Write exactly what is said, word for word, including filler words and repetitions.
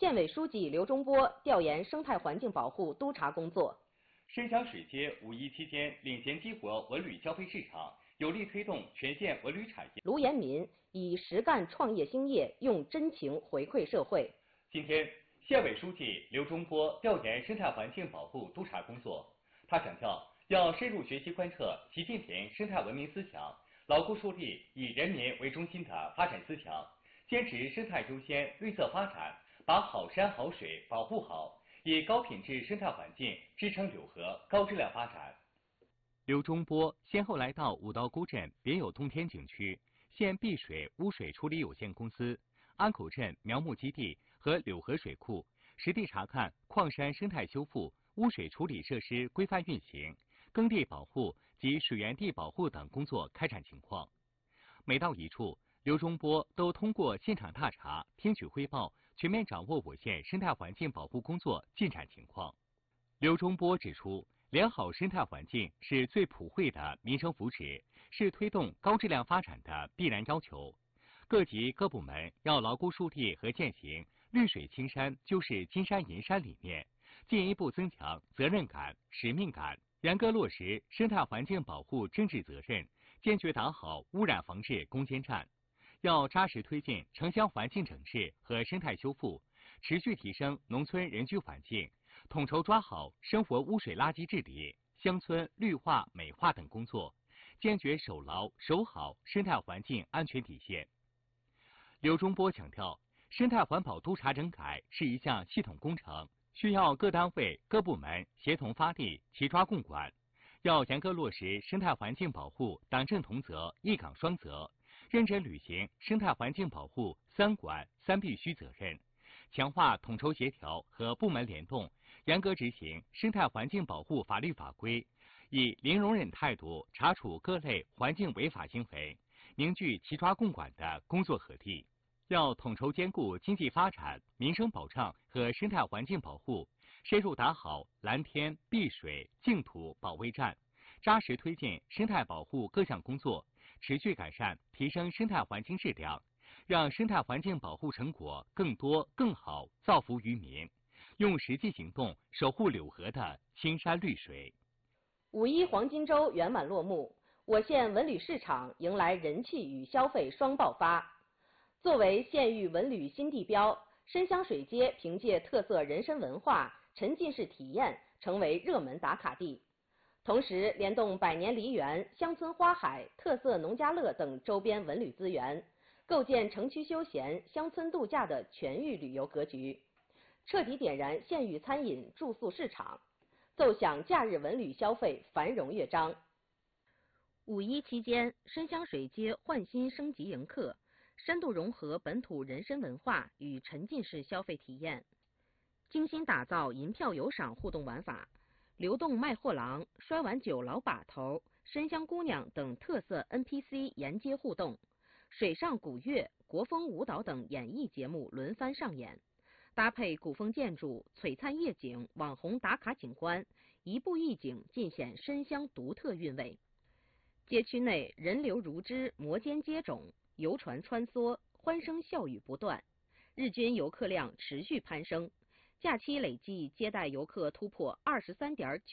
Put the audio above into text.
县委书记刘忠波调研生态环境保护督查工作。 深湘水街五一期间领衔激活文旅消费市场，有力推动全县文旅产业。 卢延民以实干创业兴业，用真情回馈社会。 今天，县委书记刘忠波调研生态环境保护督查工作。他强调，要深入学习贯彻习近平生态文明思想，牢固树立以人民为中心的发展思想，坚持生态优先、绿色发展，把好山好水保护好，以高品质生态环境支撑柳河高质量发展。刘忠波先后来到五道沟镇别有洞天景区、县碧水污水处理有限公司、安口镇苗木基地和柳河水库，实地查看矿山生态修复、污水处理设施规范运行、耕地保护及水源地保护等工作开展情况。每到一处，刘忠波都通过现场踏查、听取汇报，全面掌握我县生态环境保护工作进展情况。刘忠波指出，良好生态环境是最普惠的民生福祉，是推动高质量发展的必然要求。各级各部门要牢固树立和践行“绿水青山就是金山银山”理念，进一步增强责任感、使命感，严格落实生态环境保护政治责任，坚决打好污染防治攻坚战。要扎实推进城乡环境整治和生态修复，持续提升农村人居环境，统筹抓好生活污水垃圾治理、乡村绿化美化等工作，坚决守牢守好生态环境安全底线。刘忠波强调，生态环保督查整改是一项系统工程，需要各单位各部门协同发力，齐抓共管。要严格落实生态环境保护党政同责、一岗双责，认真履行生态环境保护三管三必须责任，强化统筹协调和部门联动，严格执行生态环境保护法律法规，以零容忍态度查处各类环境违法行为，凝聚齐抓共管的工作核地。要统筹兼顾经济发展、民生保障和生态环境保护，深入打好蓝天、碧水、净土保卫战，扎实推进生态保护各项工作，持续改善提升生态环境质量，让生态环境保护成果更多更好造福于民，用实际行动守护柳河的青山绿水。 五一黄金周圆满落幕，我县文旅市场迎来人气与消费双爆发。作为县域文旅新地标，深湘水街凭借特色人参文化、沉浸式体验，成为热门打卡地。同时，联动百年梨园、乡村花海、特色农家乐等周边文旅资源，构建城区休闲、乡村度假的全域旅游格局，彻底点燃县域餐饮住宿市场，奏响假日文旅消费繁荣乐章。五一期间，深湘水街焕新升级迎客，深度融合本土人参文化与沉浸式消费体验，精心打造银票有赏互动玩法，流动卖货郎、摔碗酒老把头、深湘姑娘等特色 N P C 沿街互动，水上古乐、国风舞蹈等演艺节目轮番上演，搭配古风建筑、璀璨夜景、网红打卡景观，一步一景尽显深湘独特韵味。街区内人流如织，摩肩接踵，游船穿梭，欢声笑语不断，日均游客量持续攀升，假期累计接待游客突破二十三点九。